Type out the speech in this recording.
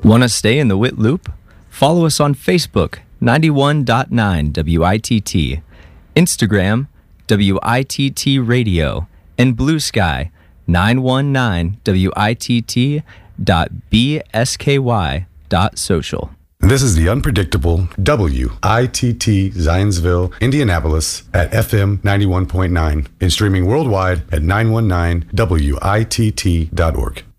Want to stay in the WIT loop? Follow us on Facebook, 91.9 WITT, Instagram, WITT Radio, and Blue Sky, 919WITT.bsky.social. This is the unpredictable WITT Zionsville, Indianapolis at FM 91.9 and streaming worldwide at 919WITT.org.